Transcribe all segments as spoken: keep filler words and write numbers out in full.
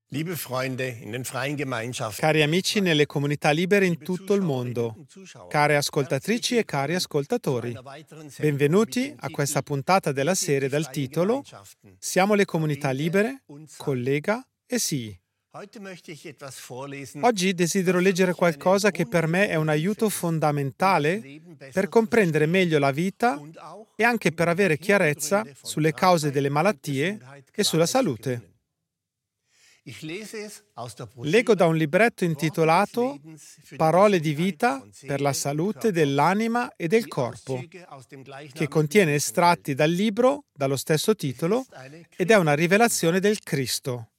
Liebe Freunde in den freien Gemeinschaften. Cari amici nelle comunità libere in tutto il mondo, care ascoltatrici e cari ascoltatori, benvenuti a questa puntata della serie dal titolo Siamo le comunità libere, collega e sì. Oggi desidero leggere qualcosa che per me è un aiuto fondamentale per comprendere meglio la vita e anche per avere chiarezza sulle cause delle malattie e sulla salute. Leggo da un libretto intitolato Parole di vita per la salute dell'anima e del corpo, che contiene estratti dal libro dallo stesso titolo ed è una rivelazione del Cristo.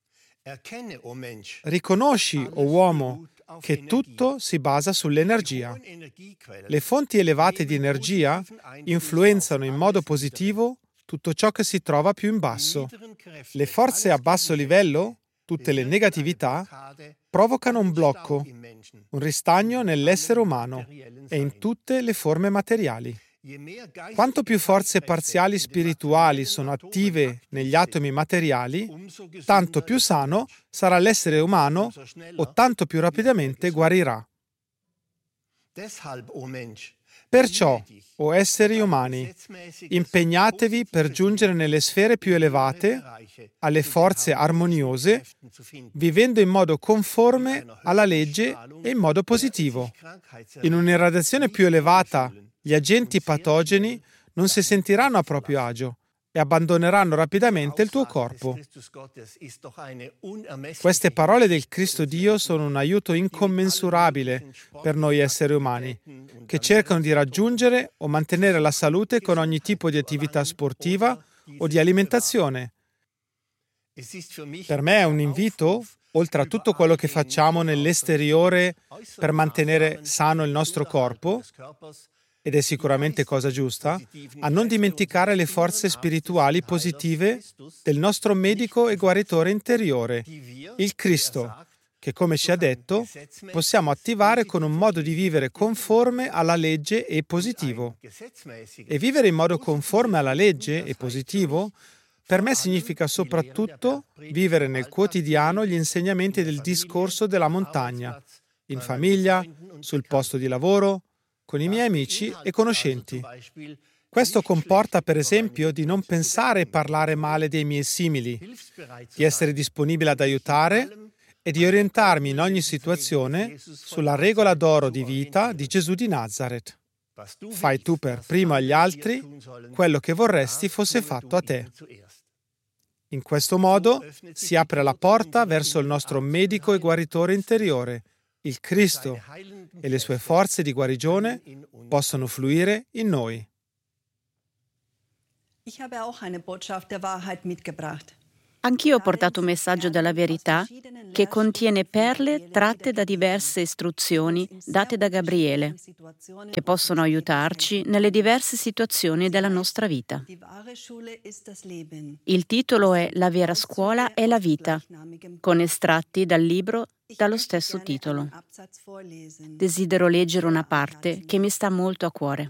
Riconosci, o uomo, che tutto si basa sull'energia. Le fonti elevate di energia influenzano in modo positivo tutto ciò che si trova più in basso. Le forze a basso livello, tutte le negatività, provocano un blocco, un ristagno nell'essere umano e in tutte le forme materiali. Quanto più forze parziali spirituali sono attive negli atomi materiali, tanto più sano sarà l'essere umano o tanto più rapidamente guarirà. Perciò, o esseri umani, impegnatevi per giungere nelle sfere più elevate, alle forze armoniose, vivendo in modo conforme alla legge e in modo positivo. In un'irradiazione più elevata, gli agenti patogeni non si sentiranno a proprio agio e abbandoneranno rapidamente il tuo corpo. Queste parole del Cristo Dio sono un aiuto incommensurabile per noi esseri umani, che cercano di raggiungere o mantenere la salute con ogni tipo di attività sportiva o di alimentazione. Per me è un invito, oltre a tutto quello che facciamo nell'esteriore per mantenere sano il nostro corpo, ed è sicuramente cosa giusta, a non dimenticare le forze spirituali positive del nostro medico e guaritore interiore, il Cristo, che, come ci ha detto, possiamo attivare con un modo di vivere conforme alla legge e positivo. E vivere in modo conforme alla legge e positivo, per me significa soprattutto vivere nel quotidiano gli insegnamenti del discorso della montagna, in famiglia, sul posto di lavoro, con i miei amici e conoscenti. Questo comporta, per esempio, di non pensare e parlare male dei miei simili, di essere disponibile ad aiutare e di orientarmi in ogni situazione sulla regola d'oro di vita di Gesù di Nazareth. Fai tu per primo agli altri quello che vorresti fosse fatto a te. In questo modo si apre la porta verso il nostro medico e guaritore interiore, il Cristo, e le sue forze di guarigione possono fluire in noi. Anch'io ho portato un messaggio della verità che contiene perle tratte da diverse istruzioni date da Gabriele, che possono aiutarci nelle diverse situazioni della nostra vita. Il titolo è La vera scuola è la vita, con estratti dal libro dallo stesso titolo. Desidero leggere una parte che mi sta molto a cuore.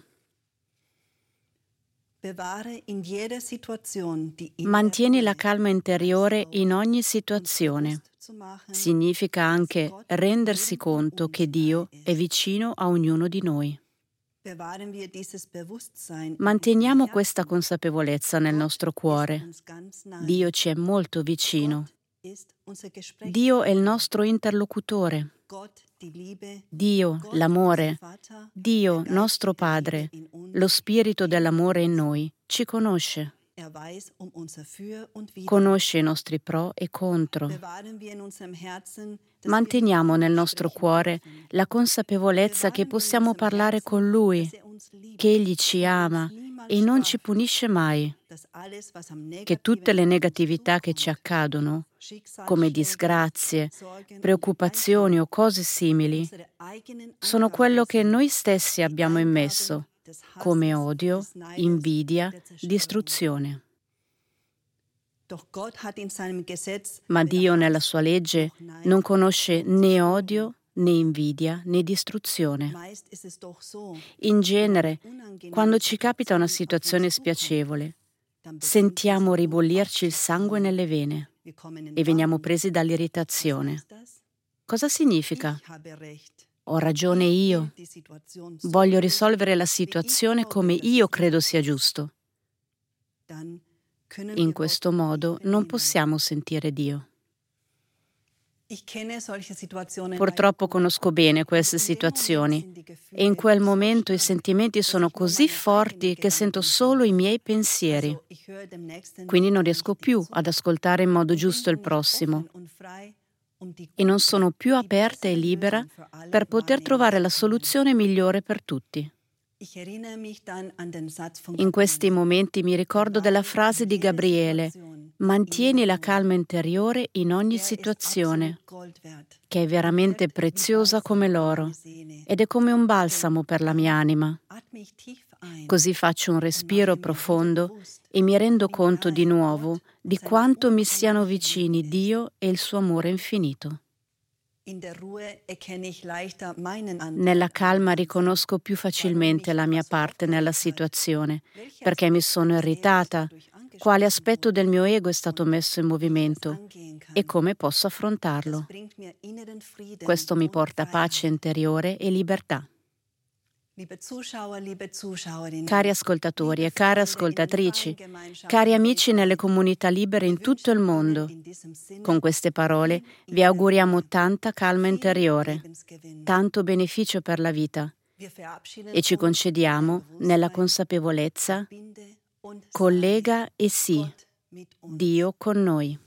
Mantieni la calma interiore in ogni situazione. Significa anche rendersi conto che Dio è vicino a ognuno di noi. Manteniamo questa consapevolezza nel nostro cuore. Dio ci è molto vicino. Dio è il nostro interlocutore. Dio, l'amore, Dio, nostro Padre, lo spirito dell'amore in noi, ci conosce. Conosce i nostri pro e contro. Manteniamo nel nostro cuore la consapevolezza che possiamo parlare con Lui, che Egli ci ama e non ci punisce mai, che tutte le negatività che ci accadono, come disgrazie, preoccupazioni o cose simili, sono quello che noi stessi abbiamo immesso, come odio, invidia, distruzione. Ma Dio nella sua legge non conosce né odio, né invidia, né distruzione. In genere, quando ci capita una situazione spiacevole, sentiamo ribollirci il sangue nelle vene. e veniamo presi dall'irritazione. Cosa significa? Ho ragione io. Voglio risolvere la situazione come io credo sia giusto. In questo modo non possiamo sentire Dio. Purtroppo conosco bene queste situazioni e in quel momento i sentimenti sono così forti che sento solo i miei pensieri. Quindi non riesco più ad ascoltare in modo giusto il prossimo e non sono più aperta e libera per poter trovare la soluzione migliore per tutti. In questi momenti mi ricordo della frase di Gabriele: mantieni la calma interiore in ogni situazione, che è veramente preziosa come l'oro ed è come un balsamo per la mia anima. Così faccio un respiro profondo e mi rendo conto di nuovo di quanto mi siano vicini Dio e il suo amore infinito. Nella calma riconosco più facilmente la mia parte nella situazione, perché mi sono irritata, quale aspetto del mio ego è stato messo in movimento e come posso affrontarlo. Questo mi porta pace interiore e libertà. Cari ascoltatori e care ascoltatrici, cari amici nelle comunità libere in tutto il mondo, con queste parole vi auguriamo tanta calma interiore, tanto beneficio per la vita e ci concediamo nella consapevolezza, collega e sì, Dio con noi.